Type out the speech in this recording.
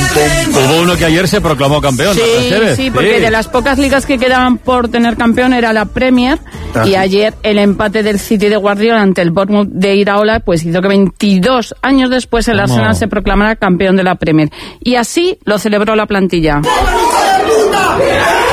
Hubo uno que ayer se proclamó campeón. Sí, porque de las pocas ligas que quedaban por tener campeón era la Premier, y ayer el empate del City de Guardiola ante el Bournemouth de Iraola pues hizo que 22 años después el Arsenal se proclamara campeón de la Premier. Y así lo celebró la plantilla.